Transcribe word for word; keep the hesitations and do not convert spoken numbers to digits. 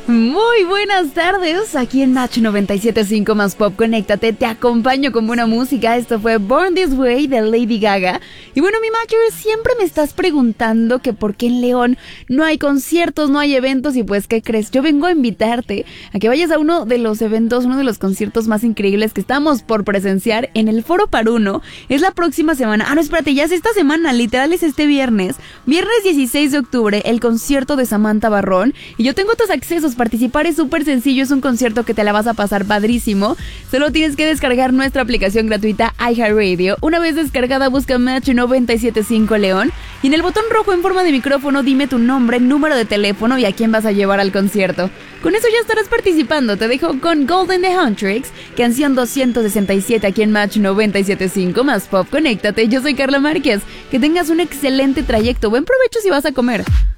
Muy buenas tardes, aquí en Match noventa y siete punto cinco más Pop, conéctate, te acompaño con buena música. Esto fue Born This Way de Lady Gaga. Y bueno, mi Matcher, siempre me estás preguntando que por qué en León no hay conciertos, no hay eventos. Y pues, ¿qué crees? Yo vengo a invitarte a que vayas a uno de los eventos, uno de los conciertos más increíbles que estamos por presenciar en el Foro Paruno. Es la próxima semana, ah no, espérate, ya es esta semana, literal es este viernes Viernes dieciséis de octubre, el concierto de Samantha Barrón. Y yo tengo tus accesos. Participar es súper sencillo, es un concierto que te la vas a pasar padrísimo. Solo tienes que descargar nuestra aplicación gratuita iHeartRadio. Una vez descargada, busca Match noventa y siete punto cinco León y en el botón rojo en forma de micrófono dime tu nombre, número de teléfono y a quién vas a llevar al concierto. Con eso ya estarás participando. Te dejo con Golden the Huntrix, canción doscientos sesenta y siete aquí en Match noventa y siete punto cinco más Pop. Conéctate, yo soy Carla Márquez. Que tengas un excelente trayecto. Buen provecho si vas a comer.